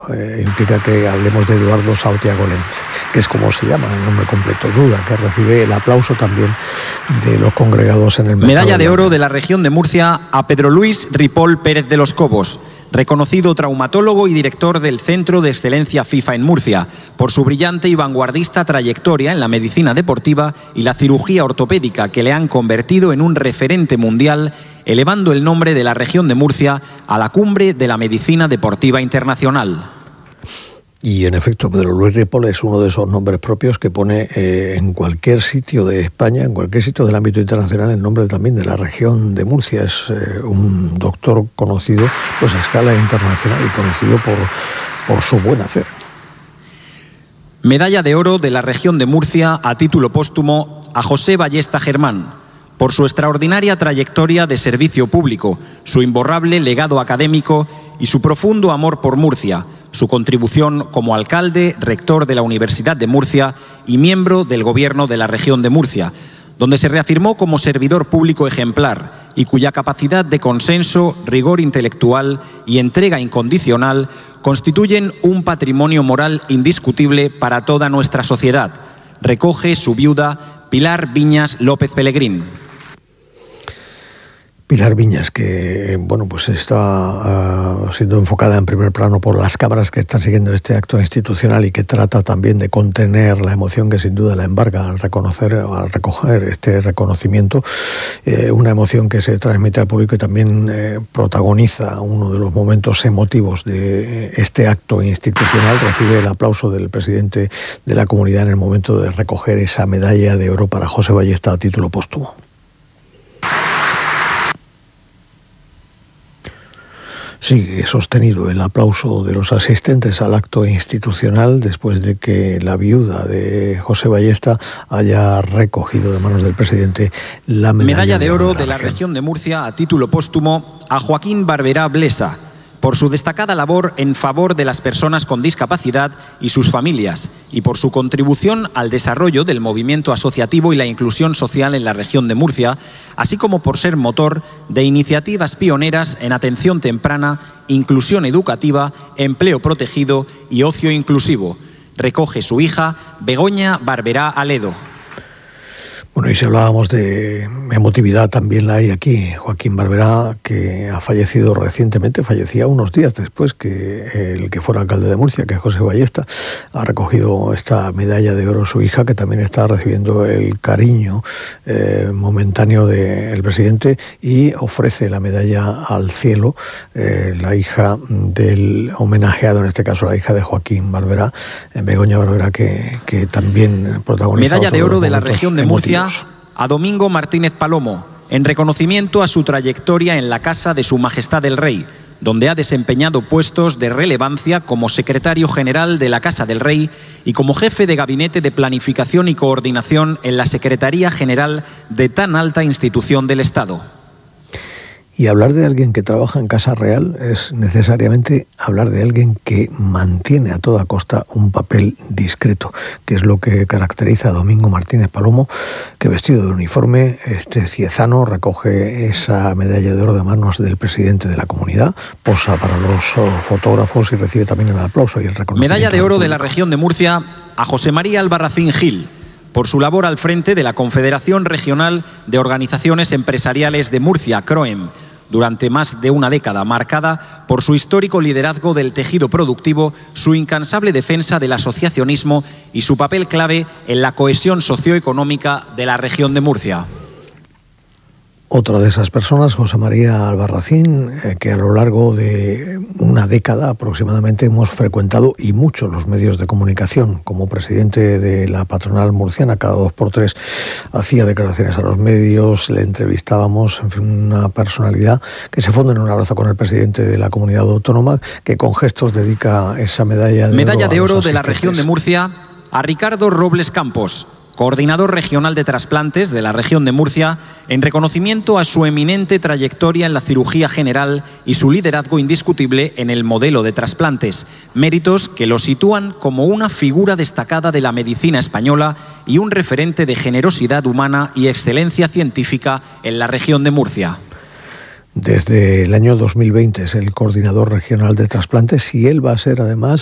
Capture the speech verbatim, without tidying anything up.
Eh, implica que hablemos de Eduardo Sautiago Lenz, que es como se llama el nombre completo, Duda, que recibe el aplauso también de los congregados en el mercado. Medalla de oro de la región de Murcia a Pedro Luis Ripoll Pérez de los Cobos, reconocido traumatólogo y director del Centro de Excelencia FIFA en Murcia, por su brillante y vanguardista trayectoria en la medicina deportiva y la cirugía ortopédica que le han convertido en un referente mundial, elevando el nombre de la región de Murcia a la cumbre de la medicina deportiva internacional. Y en efecto, Pedro Luis Ripoll es uno de esos nombres propios que pone eh, en cualquier sitio de España, en cualquier sitio del ámbito internacional, el nombre también de la región de Murcia. Es eh, un doctor conocido pues, a escala internacional y conocido por, por su buen hacer. Medalla de oro de la región de Murcia a título póstumo a José Ballesta Germán, por su extraordinaria trayectoria de servicio público, su imborrable legado académico y su profundo amor por Murcia, su contribución como alcalde, rector de la Universidad de Murcia y miembro del Gobierno de la región de Murcia, donde se reafirmó como servidor público ejemplar y cuya capacidad de consenso, rigor intelectual y entrega incondicional constituyen un patrimonio moral indiscutible para toda nuestra sociedad, recoge su viuda Pilar Viñas López Pelegrín. Pilar Viñas, que bueno, pues está uh, siendo enfocada en primer plano por las cámaras que están siguiendo este acto institucional y que trata también de contener la emoción que sin duda la embarga al reconocer, al recoger este reconocimiento, eh, una emoción que se transmite al público y también eh, protagoniza uno de los momentos emotivos de este acto institucional. Recibe el aplauso del presidente de la comunidad en el momento de recoger esa medalla de oro para José Ballesta a título póstumo. Sigue sostenido el aplauso de los asistentes al acto institucional después de que la viuda de José Ballesta haya recogido de manos del presidente la medalla, medalla de oro de la, de la región. región de Murcia a título póstumo a Joaquín Barberá Blesa, por su destacada labor en favor de las personas con discapacidad y sus familias, y por su contribución al desarrollo del movimiento asociativo y la inclusión social en la región de Murcia, así como por ser motor de iniciativas pioneras en atención temprana, inclusión educativa, empleo protegido y ocio inclusivo. Recoge su hija Begoña Barberá Aledo. Bueno, y si hablábamos de emotividad, también la hay aquí. Joaquín Barberá, que ha fallecido recientemente, fallecía unos días después que el que fuera alcalde de Murcia, que es José Ballesta, ha recogido esta medalla de oro su hija, que también está recibiendo el cariño eh, momentáneo del presidente, y ofrece la medalla al cielo, eh, la hija del homenajeado, en este caso la hija de Joaquín Barberá, eh, Begoña Barberá, que, que también protagoniza. Medalla de oro de la región de Murcia a Domingo Martínez Palomo, en reconocimiento a su trayectoria en la Casa de Su Majestad el Rey, donde ha desempeñado puestos de relevancia como secretario general de la Casa del Rey y como jefe de gabinete de planificación y coordinación en la Secretaría General de tan alta institución del Estado. Y hablar de alguien que trabaja en Casa Real es necesariamente hablar de alguien que mantiene a toda costa un papel discreto, que es lo que caracteriza a Domingo Martínez Palomo, que vestido de uniforme, este ciezano, recoge esa medalla de oro de manos del presidente de la comunidad, posa para los fotógrafos y recibe también el aplauso y el reconocimiento. Medalla de oro de la región de Murcia a José María Albarracín Gil, por su labor al frente de la Confederación Regional de Organizaciones Empresariales de Murcia, CROEM, durante más de una década, marcada por su histórico liderazgo del tejido productivo, su incansable defensa del asociacionismo y su papel clave en la cohesión socioeconómica de la región de Murcia. Otra de esas personas, José María Albarracín, eh, que a lo largo de una década aproximadamente hemos frecuentado y mucho los medios de comunicación. Como presidente de la patronal murciana, cada dos por tres hacía declaraciones a los medios, le entrevistábamos, en fin, una personalidad que se funde en un abrazo con el presidente de la comunidad autónoma, que con gestos dedica esa medalla de medalla oro de oro de la región de Murcia a Ricardo Robles Campos, coordinador regional de trasplantes de la región de Murcia, en reconocimiento a su eminente trayectoria en la cirugía general y su liderazgo indiscutible en el modelo de trasplantes, méritos que lo sitúan como una figura destacada de la medicina española y un referente de generosidad humana y excelencia científica en la región de Murcia. Desde el año dos mil veinte es el coordinador regional de trasplantes y él va a ser además